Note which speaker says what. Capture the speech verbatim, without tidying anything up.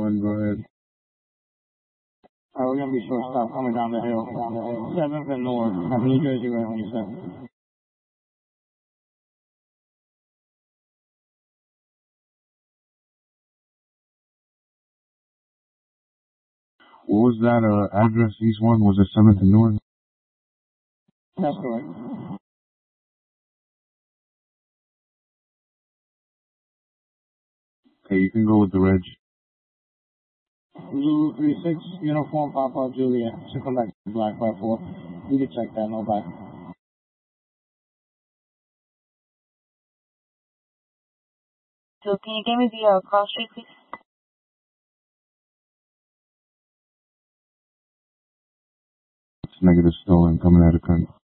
Speaker 1: one, go ahead.
Speaker 2: Alright, we're gonna be shortstop coming down the hill. seventh and North, at New Jersey Route twenty-seven.
Speaker 1: What was that uh, address? East one? Was it seventh and North?
Speaker 2: That's correct.
Speaker 1: Okay, you can go with the reg.
Speaker 2: Zulu three six, uniform Papa Juliet. Should come back to Black by four. You can check that, no bye.
Speaker 3: So can you give me the uh, cross street, please?
Speaker 1: It's negative stolen, coming out of current.